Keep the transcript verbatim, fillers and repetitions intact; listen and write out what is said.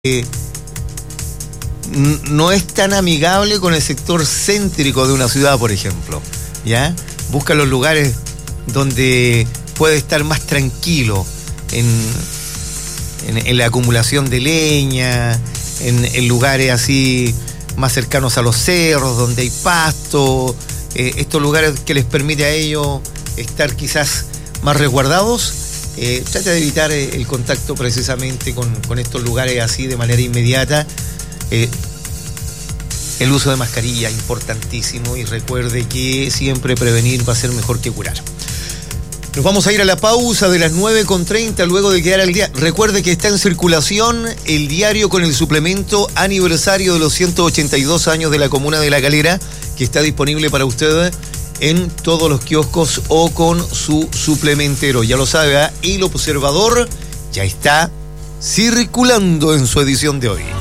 eh, no es tan amigable con el sector céntrico de una ciudad, por ejemplo, ¿ya? Busca los lugares donde puede estar más tranquilo en, en, en la acumulación de leña, en, en lugares así más cercanos a los cerros, donde hay pasto, eh, estos lugares que les permite a ellos estar quizás más resguardados. Eh, trata de evitar eh, el contacto precisamente con, con estos lugares así de manera inmediata. Eh, el uso de mascarilla importantísimo, y recuerde que siempre prevenir va a ser mejor que curar. Nos vamos a ir a la pausa de las nueve con treinta luego de quedar al día. Recuerde que está en circulación el diario con el suplemento aniversario de los ciento ochenta y dos años de la Comuna de La Calera, que está disponible para usted en todos los kioscos o con su suplementero. Ya lo sabe, ¿eh? El Observador ya está circulando en su edición de hoy.